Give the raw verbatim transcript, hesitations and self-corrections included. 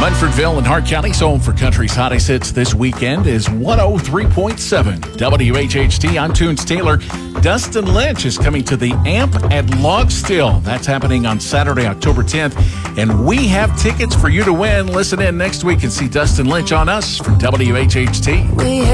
Munfordville and Hart County's home for country's hottest hits this weekend is one oh three point seven W H H T. I'm Toons Taylor. Dustin Lynch is coming to the Amp at Logstill. That's happening on Saturday, October tenth. And we have tickets for you to win. Listen in next week and see Dustin Lynch on us from W H H T. We